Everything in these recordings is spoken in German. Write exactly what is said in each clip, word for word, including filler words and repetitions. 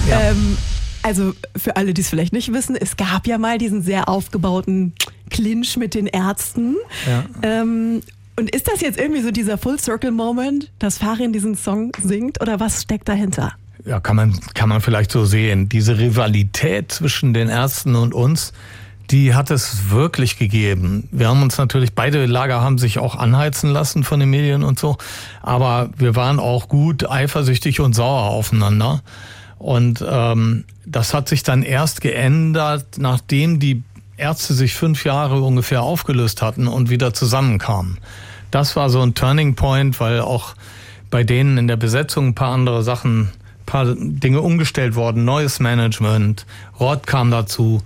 Ja. Ähm, also für alle, die es vielleicht nicht wissen, es gab ja mal diesen sehr aufgebauten Clinch mit den Ärzten. Ja. Ähm, und ist das jetzt irgendwie so dieser Full-Circle-Moment, dass Farin diesen Song singt oder was steckt dahinter? Ja, kann man, kann man vielleicht so sehen. Diese Rivalität zwischen den Ärzten und uns, die hat es wirklich gegeben. Wir haben uns natürlich, beide Lager haben sich auch anheizen lassen von den Medien und so, aber wir waren auch gut eifersüchtig und sauer aufeinander. Und ähm, das hat sich dann erst geändert, nachdem die Ärzte sich fünf Jahre ungefähr aufgelöst hatten und wieder zusammenkamen. Das war so ein Turning Point, weil auch bei denen in der Besetzung ein paar andere Sachen, ein paar Dinge umgestellt worden, neues Management, Rod kam dazu.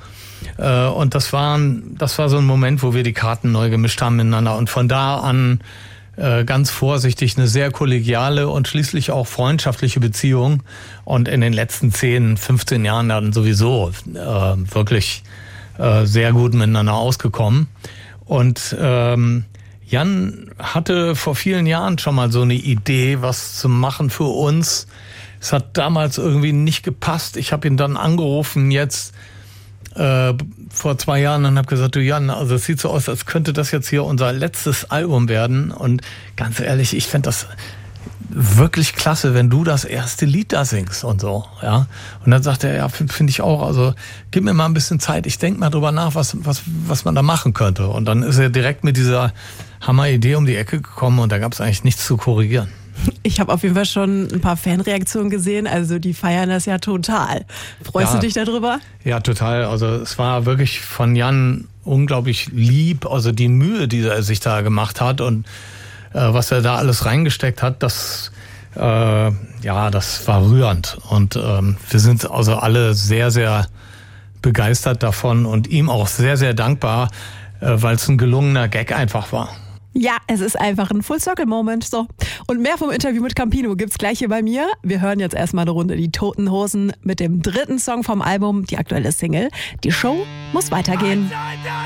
Und das war, das war so ein Moment, wo wir die Karten neu gemischt haben miteinander. Und von da an äh, ganz vorsichtig eine sehr kollegiale und schließlich auch freundschaftliche Beziehung. Und in den letzten zehn, fünfzehn Jahren dann sowieso äh, wirklich äh, sehr gut miteinander ausgekommen. Und ähm, Jan hatte vor vielen Jahren schon mal so eine Idee, was zu machen für uns. Es hat damals irgendwie nicht gepasst. Ich habe ihn dann angerufen jetzt Äh, vor zwei Jahren und habe gesagt, du Jan, also es sieht so aus, als könnte das jetzt hier unser letztes Album werden. Und ganz ehrlich, ich fände das wirklich klasse, wenn du das erste Lied da singst und so, ja. Und dann sagt er, ja, finde find ich auch, also gib mir mal ein bisschen Zeit, ich denke mal drüber nach, was, was, was man da machen könnte. Und dann ist er direkt mit dieser Hammeridee um die Ecke gekommen und da gab es eigentlich nichts zu korrigieren. Ich habe auf jeden Fall schon ein paar Fanreaktionen gesehen, also die feiern das ja total. Freust ja, du dich darüber? Ja, total. Also es war wirklich von Jan unglaublich lieb, also die Mühe, die er sich da gemacht hat und äh, was er da alles reingesteckt hat, das, äh, ja, das war rührend. Und ähm, wir sind also alle sehr, sehr begeistert davon und ihm auch sehr, sehr dankbar, äh, weil es ein gelungener Gag einfach war. Ja, es ist einfach ein Full-Circle-Moment. So. Und mehr vom Interview mit Campino gibt's gleich hier bei mir. Wir hören jetzt erstmal eine Runde die Toten Hosen mit dem dritten Song vom Album, die aktuelle Single. Die Show muss weitergehen.